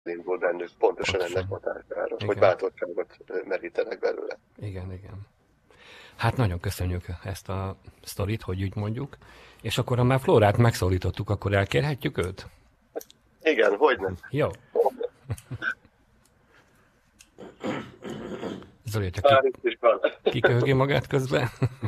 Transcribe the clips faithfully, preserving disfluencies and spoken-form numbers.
indul bennük pontosan, pontosan ennek hatására, hogy bátorságot merítenek belőle. Igen, igen. Hát nagyon köszönjük ezt a sztorit, hogy úgy mondjuk. És akkor, ha már Flórát megszólítottuk, akkor elkérhetjük őt? Igen, hogyne. Jó. Zoli, csak ki, kiköhögi magát közben?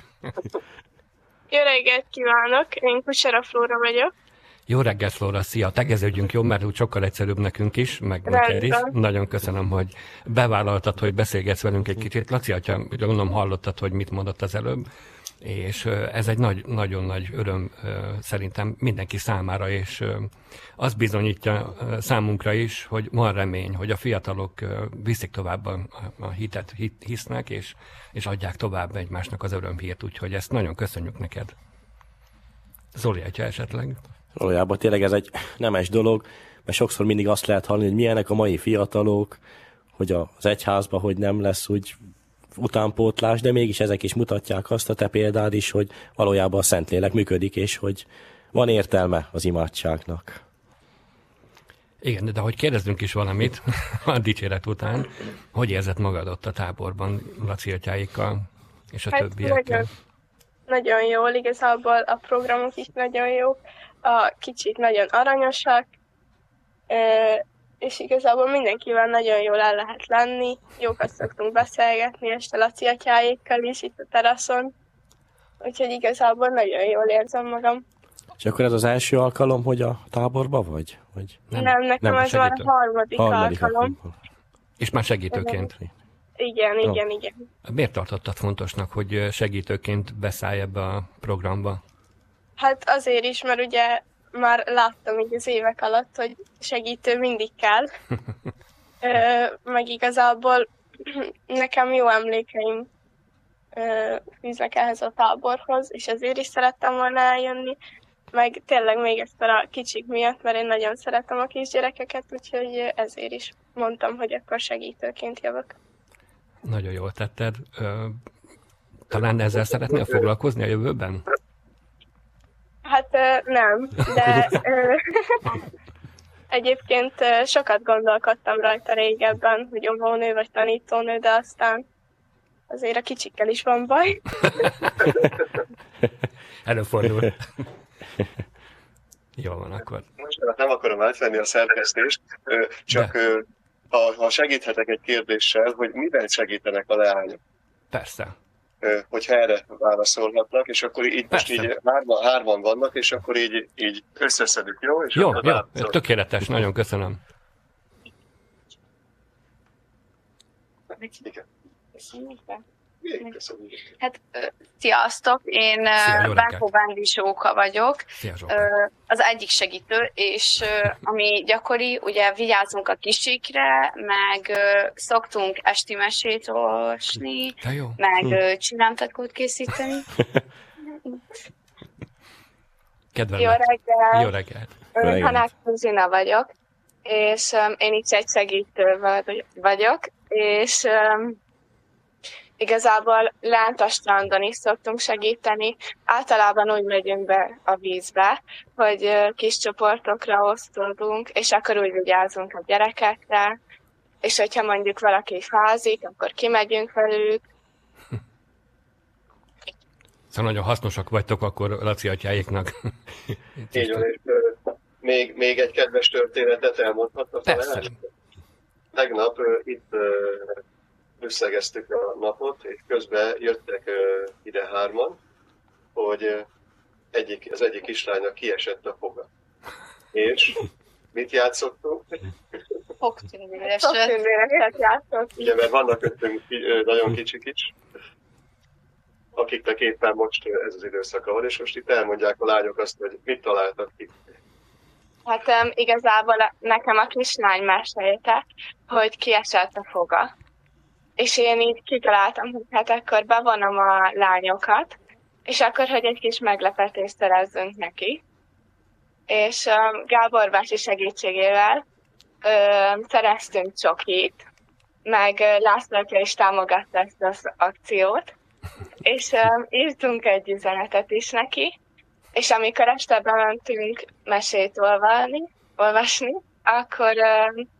Jó reggelt kívánok, én Kusera Flóra vagyok. Jó reggelt, Flóra, szia! Tegeződjünk, jó, mert úgy sokkal egyszerűbb nekünk is, meg neked is. Nagyon köszönöm, hogy bevállaltad, hogy beszélgetsz velünk egy kicsit. Laci atya, gondolom hallottad, hogy mit mondott az előbb, és ez egy nagy, nagyon nagy öröm szerintem mindenki számára, és azt bizonyítja számunkra is, hogy van remény, hogy a fiatalok viszik tovább a, a hitet, hit, hisznek, és, és adják tovább egymásnak az örömhírt, úgyhogy ezt nagyon köszönjük neked. Zoli atya esetleg? Valójában tényleg ez egy nemes dolog, mert sokszor mindig azt lehet hallani, hogy milyenek a mai fiatalok, hogy az egyházban, hogy nem lesz úgy utánpótlás, de mégis ezek is mutatják azt, a te példád is, hogy valójában a Szentlélek működik, és hogy van értelme az imádságnak. Igen, de hogy kérdezzünk is valamit a dicséret után, hogy érzed magad ott a táborban Laci atyáikkal és a hát többiekkel? Nagyon, nagyon jól, igazából a programok is nagyon jók, a kicsit nagyon aranyosak, és igazából mindenkivel nagyon jól el lehet lenni, jókat szoktunk beszélgetni este Laci atyáékkal is itt a teraszon, úgyhogy igazából nagyon jól érzem magam. És akkor ez az első alkalom, hogy a táborba vagy? vagy? Nem, nem, nekem nem, ez már a harmadik, harmadik alkalom. alkalom. És már segítőként? Igen, no. igen, igen. Miért tartottad fontosnak, hogy segítőként beszállj ebbe a programba? Hát azért is, mert ugye már láttam így az évek alatt, hogy segítő mindig kell. Ö, meg igazából nekem jó emlékeim ö, fűznek ehhez a táborhoz, és ezért is szerettem volna eljönni. Meg tényleg még ezt a kicsik miatt, mert én nagyon szeretem a kisgyerekeket, úgyhogy ezért is mondtam, hogy akkor segítőként jövök. Nagyon jól tetted. Ö, talán ezzel szeretnél foglalkozni a jövőben? Hát nem, de egyébként sokat gondolkodtam rajta régebben, hogy óvónő vagy tanítónő, de aztán azért a kicsikkel is van baj. Előfordul. Jól van akkor. Most nem akarom átvenni a szerkesztést, csak de. ha, ha segíthetek egy kérdéssel, hogy miben segítenek a leányok? Persze. Hogyha erre válaszolhatnak, és akkor így Persze. most így hárman, hárman vannak, és akkor így, így összeszedük, jó? És jó, jó, tökéletes, nagyon köszönöm. Igen. Köszönöm. Hát, sziasztok, én Bánkó Bándi Zsóka vagyok, Szia, az egyik segítő, és ami gyakori, ugye vigyázunk a kicsikre, meg szoktunk esti mesét olvasni, meg hm. csillámtatkót készíteni. Kedvelem. Jó reggelt! Jó reggelt! Hanák Zina vagyok, és én itt egy segítő vagyok, és igazából lent a strandon is szoktunk segíteni. Általában úgy megyünk be a vízbe, hogy kis csoportokra osztódunk, és akkor úgy vigyázunk a gyerekekre, és hogyha mondjuk valaki fázik, akkor kimegyünk velük. Szóval nagyon hasznosak vagytok akkor Laci atyáiknak. Így van, és még, még egy kedves történetet elmondhatnak. Persze. Tegnap itt összegeztük a napot, és közben jöttek uh, ide hárman, hogy uh, egyik, az egyik kislánynak kiesett a foga. És mit játszottunk? Fogtündéreket Fogtündéreket játszottunk. Ugye, mert vannak öttünk uh, nagyon kicsik is, akiknek éppen most uh, ez az időszaka van, és most itt elmondják a lányok azt, hogy mit találtak ki. Hát um, igazából nekem a kislány mesélte, hogy kiesett a foga. És én így kitaláltam, hogy hát akkor bevonom a lányokat, és akkor, hogy egy kis meglepetést szerezzünk neki. És um, Gábor bácsi segítségével um, szereztünk csokit, meg uh, László atya is támogatta ezt az akciót, és um, írtunk egy üzenetet is neki, és amikor este bementünk mesét olvani, olvasni, akkor um,